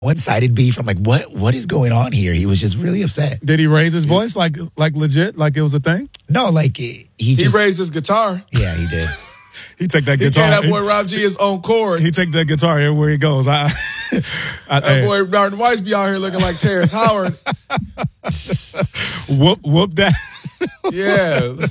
one-sided beef. I'm like, what is going on here? He was just really upset. Did he raise his voice like legit, like it was a thing? No, like he raised his guitar. Yeah, he did. He take that guitar. He gave that boy Rob G his own chord. He take that guitar everywhere he goes. That boy Martin Weiss be out here looking like Terrence Howard. Whoop that. Yeah.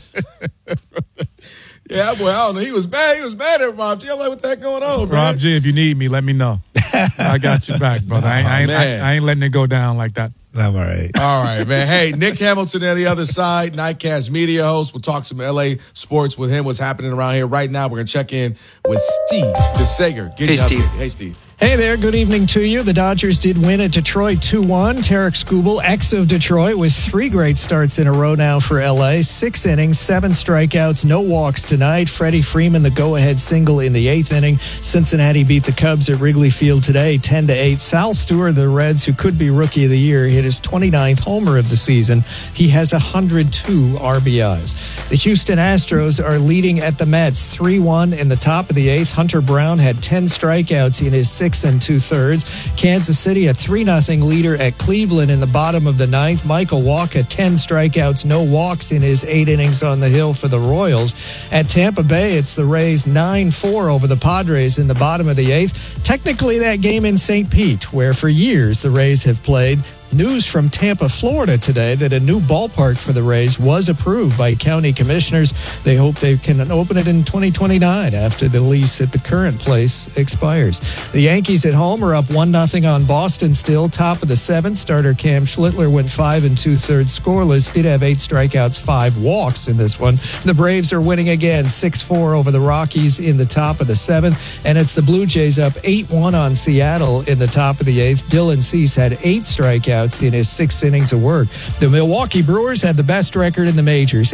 Yeah, boy, I don't know. He was mad. He was mad at Rob G. I'm like, what the heck going on, man? Rob G, if you need me, let me know. I got you back, brother. I ain't letting it go down like that. I'm all right. All right, man. Hey, Nick Hamilton on the other side, Nightcast media host. We'll talk some LA sports with him, what's happening around here. Right now, we're going to check in with Steve DeSager. Hey, Steve. Hey, Steve. Hey there, good evening to you. The Dodgers did win at Detroit 2-1. Tarek Skubal, ex of Detroit, with 3 great starts in a row now for LA. 6 innings, 7 strikeouts, no walks tonight. Freddie Freeman, the go-ahead single in the 8th inning. Cincinnati beat the Cubs at Wrigley Field today, 10-8. Sal Stewart, the Reds, who could be Rookie of the Year, hit his 29th homer of the season. He has 102 RBIs. The Houston Astros are leading at the Mets, 3-1 in the top of the 8th. Hunter Brown had 10 strikeouts in his 6 2/3. Kansas City a 3-0 leader at Cleveland in the bottom of the 9th. Michael Wacha 10 strikeouts, no walks in his 8 innings on the hill for the Royals. At Tampa Bay, it's the Rays 9-4 over the Padres in the bottom of the 8th. Technically that game in St. Pete, where for years the Rays have played. News from Tampa, Florida today that a new ballpark for the Rays was approved by county commissioners. They hope they can open it in 2029 after the lease at the current place expires. The Yankees at home are up 1-0 on Boston still. Top of the 7th, starter Cam Schlittler went 5 2/3 scoreless. Did have 8 strikeouts, 5 walks in this one. The Braves are winning again, 6-4 over the Rockies in the top of the 7th. And it's the Blue Jays up 8-1 on Seattle in the top of the 8th. Dylan Cease had 8 strikeouts in his 6 innings of work. The Milwaukee Brewers had the best record in the majors,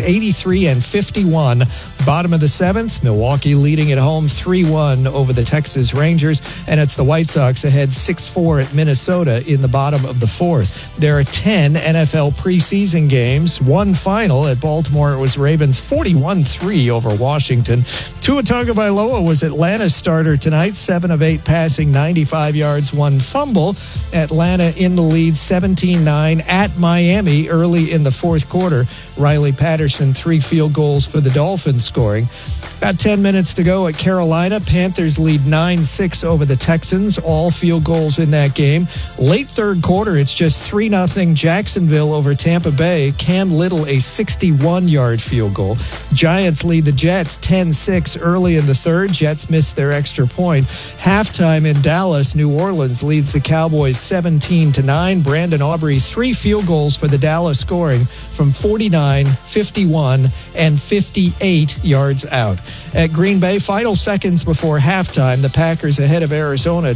83-51. Bottom of the 7th, Milwaukee leading at home 3-1 over the Texas Rangers, and it's the White Sox ahead 6-4 at Minnesota in the bottom of the 4th. There are 10 NFL preseason games, 1 final. At Baltimore, it was Ravens 41-3 over Washington. Tua Tagovailoa was Atlanta's starter tonight, 7 of 8 passing, 95 yards, 1 fumble. Atlanta in the lead, 17-9 at Miami early in the 4th quarter. Riley Patterson, 3 field goals for the Dolphins scoring. About 10 minutes to go at Carolina. Panthers lead 9-6 over the Texans. All field goals in that game. Late 3rd quarter, it's just 3-0 Jacksonville over Tampa Bay. Cam Little, a 61-yard field goal. Giants lead the Jets 10-6 early in the 3rd. Jets missed their extra point. Halftime in Dallas, New Orleans leads the Cowboys 17-9. Brandon Aubrey, 3 field goals for the Dallas scoring from 49, 51, and 58 yards out. At Green Bay, final seconds before halftime, the Packers ahead of Arizona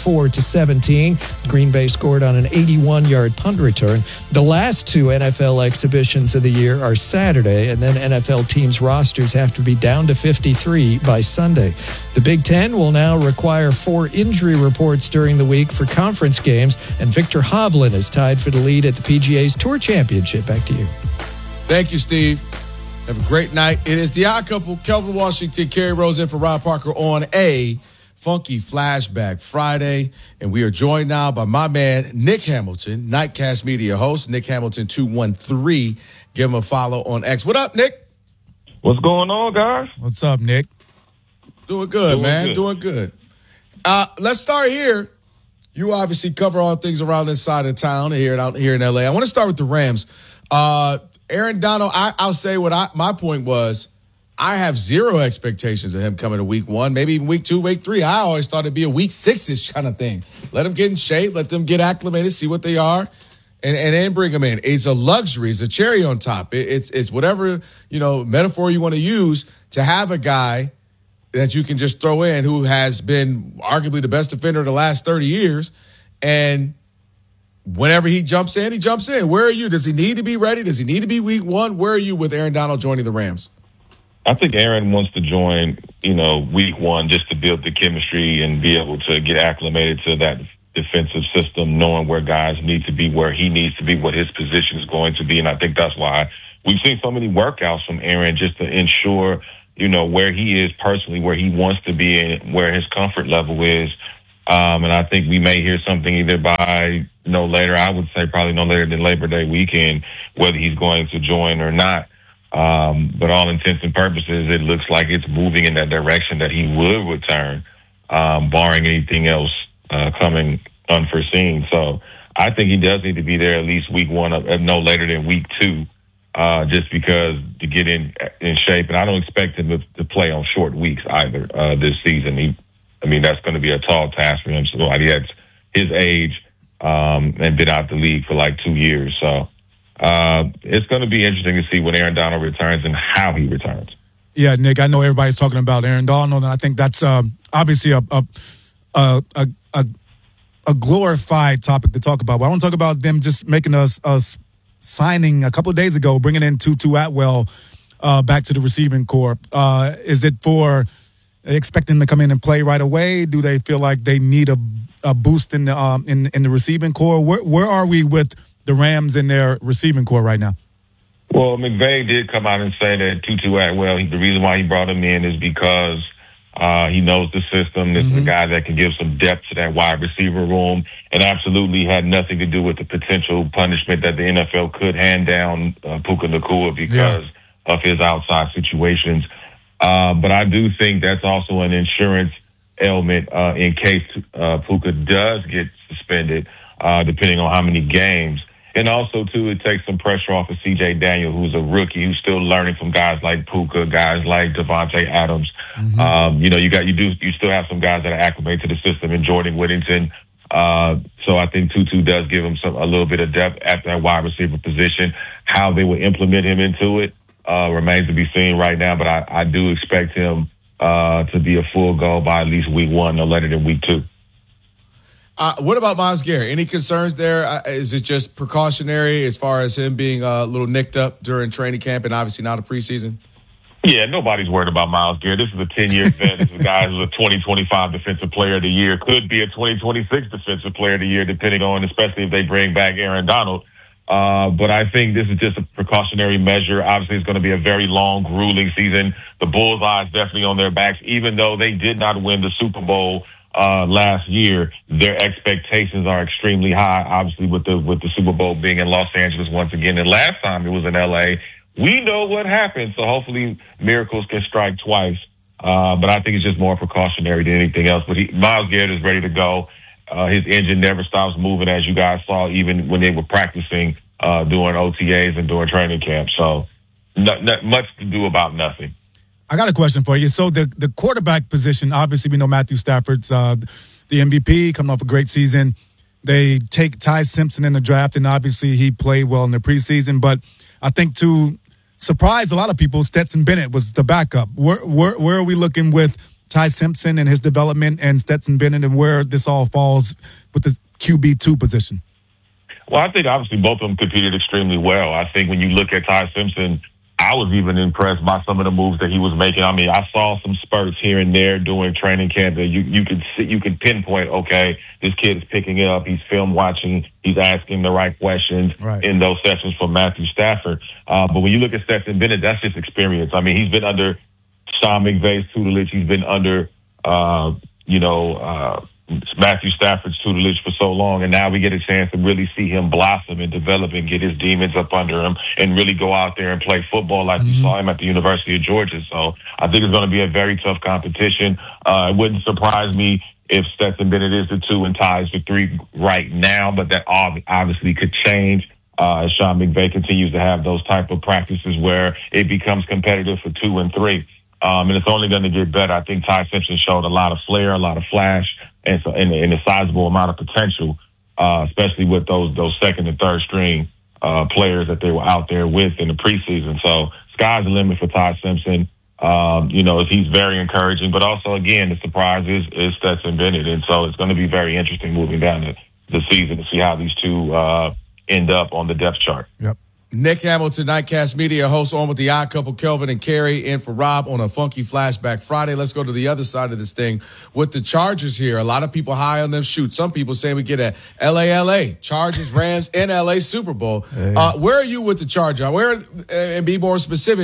24-17. Green Bay scored on an 81-yard punt return. The last 2 NFL exhibitions of the year are Saturday, and then NFL teams' rosters have to be down to 53 by Sunday. The Big Ten will now require 4 injury reports during the week for conference games, and Victor Hovland is tied for the lead at the PGA's Tour Championship. Back to you. Thank you, Steve. Have a great night. It is the Odd Couple, Kelvin Washington, Kerry Rose in for Rob Parker on a Funky Flashback Friday. And we are joined now by my man, Nick Hamilton, Nightcast media host, Nick Hamilton 213. Give him a follow on X. What up, Nick? What's going on, guys? What's up, Nick? Doing good, man. Doing good. Let's start here. You obviously cover all things around this side of town out here in LA. I want to start with the Rams. Aaron Donald, I'll say my point was, I have 0 expectations of him coming to week 1, maybe even week 2, week 3. I always thought it'd be a week 6-ish kind of thing. Let them get in shape, let them get acclimated, see what they are, and then bring them in. It's a luxury. It's a cherry on top. It's whatever, metaphor you want to use to have a guy that you can just throw in who has been arguably the best defender of the last 30 years, and whenever he jumps in, he jumps in. Where are you? Does he need to be ready? Does he need to be week 1? Where are you with Aaron Donald joining the Rams? I think Aaron wants to join, week 1 just to build the chemistry and be able to get acclimated to that defensive system, knowing where guys need to be, where he needs to be, what his position is going to be. And I think that's why we've seen so many workouts from Aaron just to ensure, where he is personally, where he wants to be and where his comfort level is. And I think we may hear something either by no later, I would say probably no later than Labor Day weekend, whether he's going to join or not. But all intents and purposes, it looks like it's moving in that direction that he would return, barring anything else coming unforeseen. So I think he does need to be there at least week one, no later than week 2, just because to get in shape. And I don't expect him to play on short weeks either this season. That's going to be a tall task for him. So he had his age and been out the league for like 2 years. So it's going to be interesting to see when Aaron Donald returns and how he returns. Yeah, Nick, I know everybody's talking about Aaron Donald, and I think that's obviously a glorified topic to talk about. But I want to talk about them just making us signing a couple of days ago, bringing in Tutu Atwell back to the receiving corps. Is it for expecting him to come in and play right away? Do they feel like they need a boost in the receiving corps? Where are we with the Rams in their receiving corps right now? Well, McVay did come out and say that Tutu Atwell, the reason why he brought him in is because he knows the system. This is a guy that can give some depth to that wide receiver room, and absolutely had nothing to do with the potential punishment that the NFL could hand down Puka Nacua because of his outside situations. But I do think that's also an insurance element in case Puka does get suspended, depending on how many games. And also, too, it takes some pressure off of C.J. Daniel, who's a rookie, who's still learning from guys like Puka, guys like Devontae Adams. You still have some guys that are acclimated to the system, and Jordan Whittington. So I think Tutu does give him a little bit of depth at that wide receiver position. How they will implement him into it remains to be seen right now, but I do expect him to be a full go by at least week 1, no later than week 2. What about Myles Garrett? Any concerns there? Is it just precautionary as far as him being a little nicked up during training camp and obviously not a preseason? Yeah, nobody's worried about Myles Garrett. This is a 10-year vet. This is a guy who's a 2025 Defensive Player of the Year. Could be a 2026 Defensive Player of the Year, depending on, especially if they bring back Aaron Donald. But I think this is just a precautionary measure. Obviously, it's going to be a very long, grueling season. The bullseye is definitely on their backs. Even though they did not win the Super Bowl last year, their expectations are extremely high, obviously, with the Super Bowl being in Los Angeles once again. And last time it was in L.A., we know what happened. So hopefully miracles can strike twice. But I think it's just more precautionary than anything else. But Myles Garrett is ready to go. His engine never stops moving, as you guys saw, even when they were practicing during OTAs and during training camp. So not much to do about nothing. I got a question for you. So the quarterback position, obviously we know Matthew Stafford's the MVP, coming off a great season. They take Ty Simpson in the draft, and obviously he played well in the preseason. But I think to surprise a lot of people, Stetson Bennett was the backup. Where are we looking with Ty Simpson and his development and Stetson Bennett, and where this all falls with the QB2 position? Well, I think obviously both of them competed extremely well. I think when you look at Ty Simpson, I was even impressed by some of the moves that he was making. I mean, I saw some spurts here and there during training camp that you could pinpoint, okay, this kid is picking it up. He's film watching. He's asking the right questions in those sessions from Matthew Stafford. But when you look at Stetson Bennett, that's just experience. I mean, he's been under Sean McVay's tutelage. He's been under, Matthew Stafford's tutelage for so long, and now we get a chance to really see him blossom and develop and get his demons up under him and really go out there and play football like you saw him at the University of Georgia. So I think it's going to be a very tough competition. It wouldn't surprise me if Stetson Bennett is the 2 and Ty is the 3 right now, but that obviously could change as Sean McVay continues to have those type of practices where it becomes competitive for 2 and 3. And it's only going to get better. I think Ty Simpson showed a lot of flair, a lot of flash, and a sizable amount of potential, especially with those second and third string players that they were out there with in the preseason. So sky's the limit for Ty Simpson. He's very encouraging, but also again, the surprise is Stetson Bennett, and so it's going to be very interesting moving down the season to see how these two end up on the depth chart. Yep. Nick Hamilton, Nightcast Media, host on with the Odd Couple, Kelvin and Carrie, in for Rob on a Funky Flashback Friday. Let's go to the other side of this thing with the Chargers here. A lot of people high on them. Shoot, some people say we get a LA, Chargers, Rams, and LA Super Bowl. Hey. Where are you with the Chargers? And be more specific,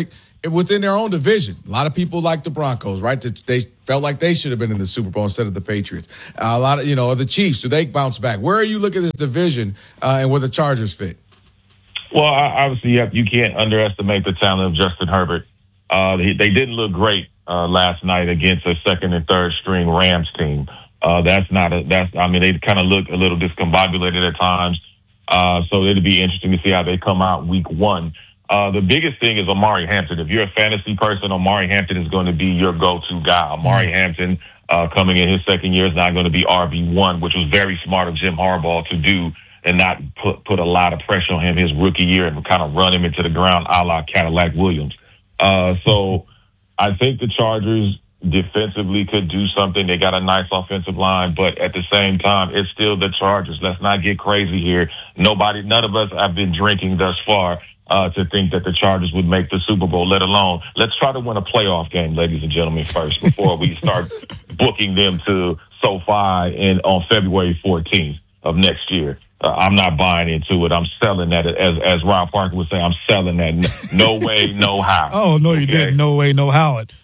within their own division. A lot of people like the Broncos, right? They felt like they should have been in the Super Bowl instead of the Patriots. A lot of, the Chiefs, do they bounce back? Where are you looking at this division and where the Chargers fit? Well, obviously, you can't underestimate the talent of Justin Herbert. They didn't look great last night against a second and third string Rams team. They kind of look a little discombobulated at times. So it'll be interesting to see how they come out week one. The biggest thing is Omari Hampton. If you're a fantasy person, Omari Hampton is going to be your go-to guy. Omari Hampton, coming in his second year, is not going to be RB1, which was very smart of Jim Harbaugh to do and not put a lot of pressure on him his rookie year and kind of run him into the ground a la Cadillac Williams. So I think the Chargers defensively could do something. They got a nice offensive line, but at the same time, it's still the Chargers. Let's not get crazy here. None of us have been drinking thus far to think that the Chargers would make the Super Bowl, let alone let's try to win a playoff game, ladies and gentlemen, first before we start booking them to SoFi on February 14th of next year. I'm not buying into it. I'm selling that. As Rob Parker would say, I'm selling that. No way, no how. Oh, no, you didn't. No way, no how it.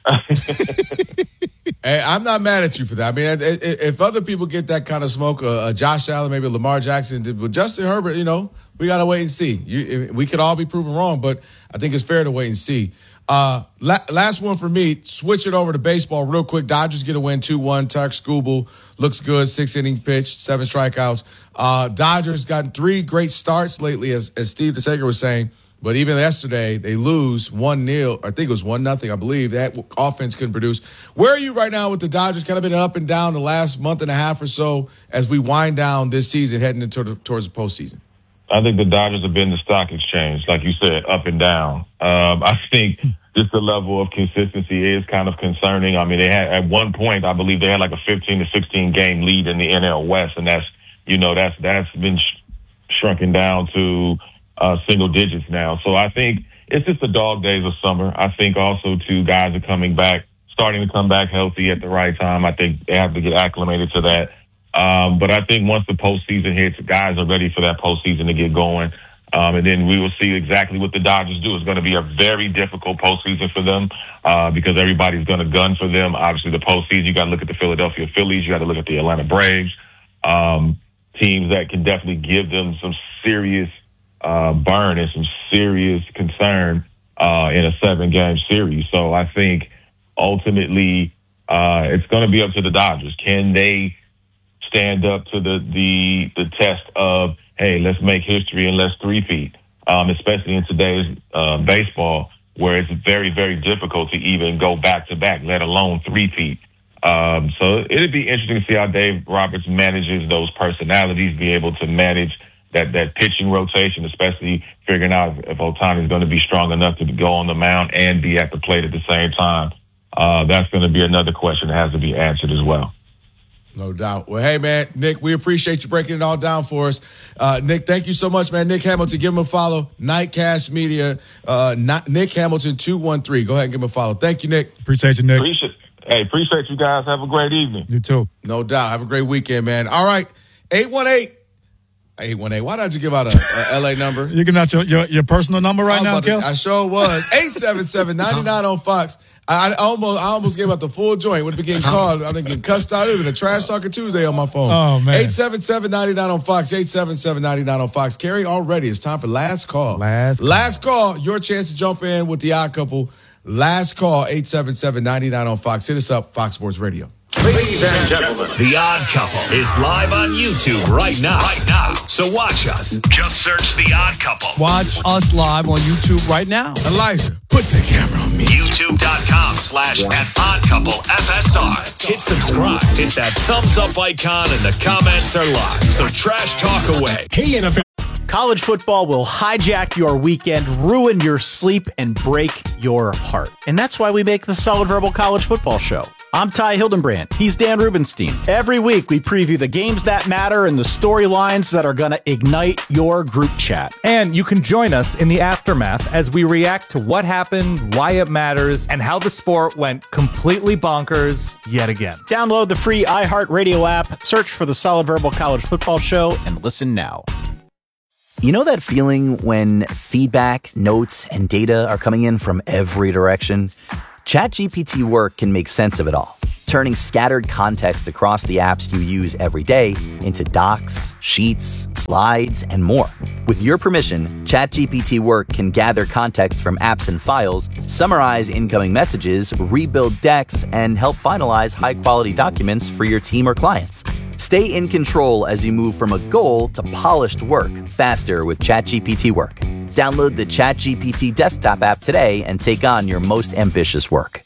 Hey, I'm not mad at you for that. I mean, if other people get that kind of smoke, Josh Allen, maybe Lamar Jackson, but Justin Herbert, we got to wait and see. We could all be proven wrong, but I think it's fair to wait and see. Last one for me, switch it over to baseball real quick. Dodgers get a win 2-1. Tarik Skubal looks good, 6-inning pitch, 7 strikeouts. Dodgers gotten 3 great starts lately, as Steve DeSager was saying. But even yesterday, they lose 1-0. I think it was 1-0, I believe. That offense couldn't produce. Where are you right now with the Dodgers? Kind of been up and down the last month and a half or so as we wind down this season, heading towards the postseason. I think the Dodgers have been the stock exchange, like you said, up and down. I think just the level of consistency is kind of concerning. I mean, they had at one point, I believe they had like a 15 to 16 game lead in the NL West, and that's been shrunken down to single digits now. So I think it's just the dog days of summer. I think also too, guys are starting to come back healthy at the right time. I think they have to get acclimated to that. But I think once the postseason hits, guys are ready for that postseason to get going. And then we will see exactly what the Dodgers do. It's going to be a very difficult postseason for them because everybody's going to gun for them. Obviously, the postseason, you got to look at the Philadelphia Phillies. You got to look at the Atlanta Braves, teams that can definitely give them some serious burn and some serious concern in a 7-game series. So I think ultimately it's going to be up to the Dodgers. Can they stand up to the test of, hey, let's make history and let's three-peat, especially in today's baseball where it's very, very difficult to even go back-to-back, let alone three-peat. So it'd be interesting to see how Dave Roberts manages those personalities, be able to manage that pitching rotation, especially figuring out if Ohtani is going to be strong enough to go on the mound and be at the plate at the same time. That's going to be another question that has to be answered as well. No doubt. Well, hey, man, Nick, we appreciate you breaking it all down for us. Nick, thank you so much, man. Nick Hamilton, give him a follow. Nightcast Media, Nick Hamilton 213. Go ahead and give him a follow. Thank you, Nick. Appreciate you, Nick. Appreciate you guys. Have a great evening. You too. No doubt. Have a great weekend, man. All right. 818. Why did you give out a LA number? You giving out your personal number right now, Kel? I sure was. 877-99 on Fox. I almost gave out the full joint. Would have been getting called. I've been getting cussed out. It would have been a Trash Talking Tuesday on my phone. Oh, man. 877-99 on Fox. 877-99 on Fox. Carrie, already it's time for last call. Last call. Your chance to jump in with the Odd Couple. Last call. 877-99 on Fox. Hit us up. Fox Sports Radio. Ladies and gentlemen, The Odd Couple is live on YouTube right now. So watch us. Just search The Odd Couple. Watch us live on YouTube right now. Elijah, put the camera on me. YouTube.com/@oddcouplefsr. Hit subscribe. Hit that thumbs up icon and the comments are live. So trash talk away. Hey, NFL. College football will hijack your weekend, ruin your sleep, and break your heart. And that's why we make the Solid Verbal College Football Show. I'm Ty Hildenbrand. He's Dan Rubenstein. Every week, we preview the games that matter and the storylines that are going to ignite your group chat. And you can join us in the aftermath as we react to what happened, why it matters, and how the sport went completely bonkers yet again. Download the free iHeartRadio app, search for the Solid Verbal College Football Show, and listen now. You know that feeling when feedback, notes, and data are coming in from every direction? ChatGPT Work can make sense of it all, turning scattered context across the apps you use every day into docs, sheets, slides, and more. With your permission, ChatGPT Work can gather context from apps and files, summarize incoming messages, rebuild decks, and help finalize high-quality documents for your team or clients. Stay in control as you move from a goal to polished work faster with ChatGPT Work. Download the ChatGPT desktop app today and take on your most ambitious work.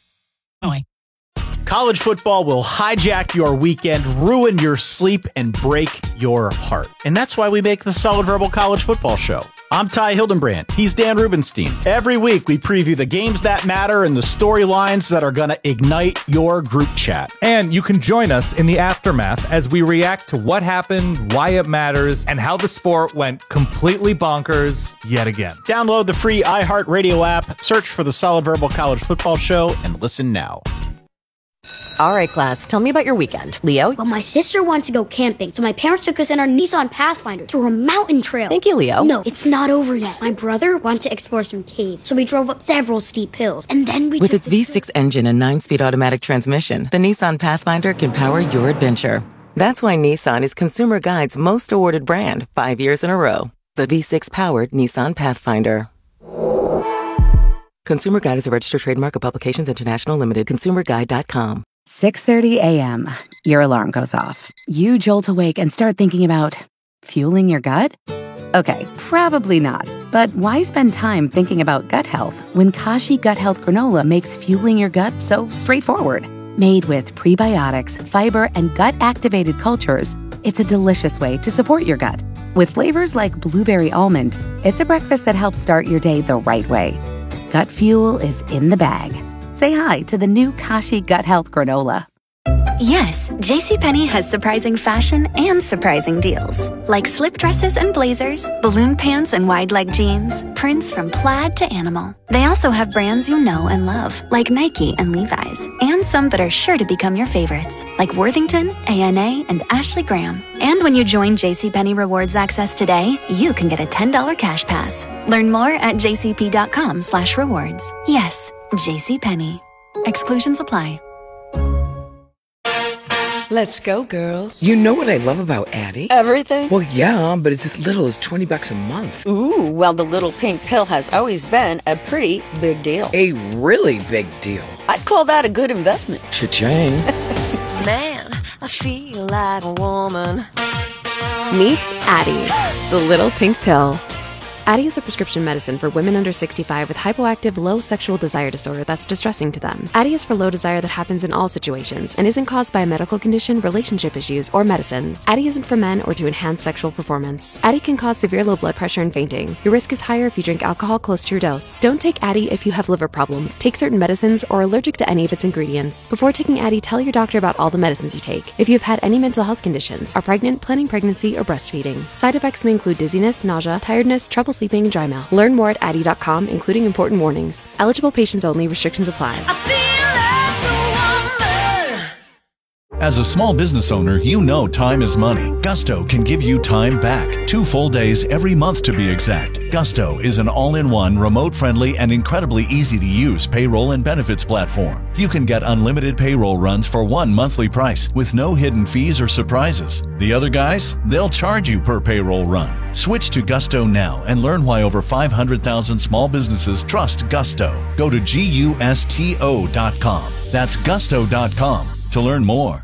College football will hijack your weekend, ruin your sleep, and break your heart. And that's why we make the Solid Verbal College Football Show. I'm Ty Hildenbrand. He's Dan Rubenstein. Every week, we preview the games that matter and the storylines that are going to ignite your group chat. And you can join us in the aftermath as we react to what happened, why it matters, and how the sport went completely bonkers yet again. Download the free iHeartRadio app, search for the Solid Verbal College Football Show, and listen now. All right, class, tell me about your weekend. Leo? Well, my sister wanted to go camping, so my parents took us in our Nissan Pathfinder to a mountain trail. Thank you, Leo. No, it's not over yet. My brother wanted to explore some caves, so we drove up several steep hills, and then we With its V6 engine and 9-speed automatic transmission, the Nissan Pathfinder can power your adventure. That's why Nissan is Consumer Guide's most awarded brand 5 years in a row. The V6-powered Nissan Pathfinder. Consumer Guide is a registered trademark of Publications International Limited. ConsumerGuide.com. 6:30 a.m. Your alarm goes off. You jolt awake and start thinking about fueling your gut? Okay, probably not. But why spend time thinking about gut health when Kashi Gut Health Granola makes fueling your gut so straightforward? Made with prebiotics, fiber, and gut-activated cultures, it's a delicious way to support your gut. With flavors like blueberry almond, it's a breakfast that helps start your day the right way. Gut fuel is in the bag. Say hi to the new Kashi Gut Health Granola. Yes, JCPenney has surprising fashion and surprising deals. Like slip dresses and blazers, balloon pants and wide leg jeans, prints from plaid to animal. They also have brands you know and love, like Nike and Levi's, and some that are sure to become your favorites, like Worthington, ANA, and Ashley Graham. And when you join JCPenney Rewards Access today, you can get a $10 cash pass. Learn more at jcp.com/rewards. Yes, JCPenney. Exclusions apply. Let's go, girls. You know what I love about Addie? Everything? Well, yeah, but it's as little as $20 a month. Ooh, well, the little pink pill has always been a pretty big deal. A really big deal. I'd call that a good investment. Cha-ching. Man, I feel like a woman. Meet Addie, the little pink pill. Addie is a prescription medicine for women under 65 with hypoactive low sexual desire disorder that's distressing to them. Addie is for low desire that happens in all situations and isn't caused by a medical condition, relationship issues, or medicines. Addie isn't for men or to enhance sexual performance. Addie can cause severe low blood pressure and fainting. Your risk is higher if you drink alcohol close to your dose. Don't take Addie if you have liver problems, take certain medicines, or are allergic to any of its ingredients. Before taking Addie, tell your doctor about all the medicines you take. If you've had any mental health conditions, are pregnant, planning pregnancy, or breastfeeding. Side effects may include dizziness, nausea, tiredness, trouble sleeping, and dry mouth. Learn more at Addie.com, including important warnings. Eligible patients only. Restrictions apply. As a small business owner, you know time is money. Gusto can give you time back. 2 full days every month to be exact. Gusto is an all-in-one, remote-friendly, and incredibly easy-to-use payroll and benefits platform. You can get unlimited payroll runs for one monthly price with no hidden fees or surprises. The other guys, they'll charge you per payroll run. Switch to Gusto now and learn why over 500,000 small businesses trust Gusto. Go to GUSTO.com. That's Gusto.com to learn more.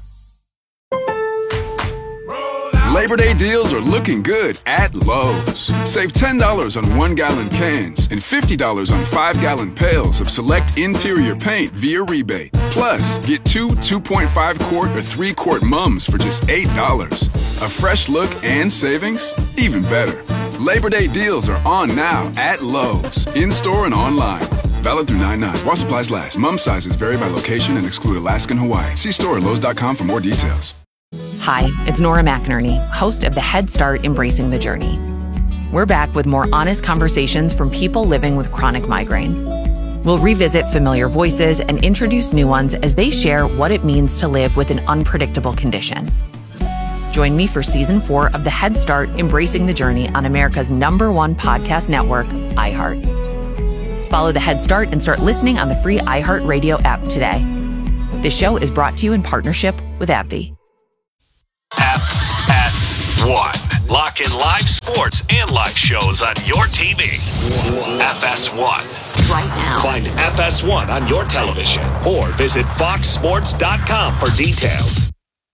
Labor Day deals are looking good at Lowe's. Save $10 on 1-gallon cans and $50 on 5-gallon pails of select interior paint via rebate. Plus, get 2 2.5-quart or 3-quart mums for just $8. A fresh look and savings? Even better. Labor Day deals are on now at Lowe's, in-store and online. Valid through 9/9. While supplies last. Mum sizes vary by location and exclude Alaska and Hawaii. See store at Lowe's.com for more details. Hi, it's Nora McInerney, host of the Head Start Embracing the Journey. We're back with more honest conversations from people living with chronic migraine. We'll revisit familiar voices and introduce new ones as they share what it means to live with an unpredictable condition. Join me for Season 4 of the Head Start Embracing the Journey on America's #1 podcast network, iHeart. Follow the Head Start and start listening on the free iHeartRadio app today. This show is brought to you in partnership with AbbVie. FS1. Lock in live sports and live shows on your TV. FS1. Right now. Find FS1 on your television or visit foxsports.com for details.